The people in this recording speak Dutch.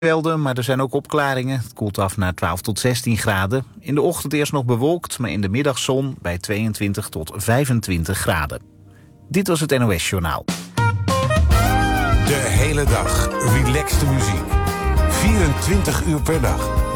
Velden, maar er zijn ook opklaringen. Het koelt af naar 12 tot 16 graden. In de ochtend eerst nog bewolkt, maar in de middag zon bij 22 tot 25 graden. Dit was het NOS Journaal. De hele dag relaxte muziek. 24 uur per dag.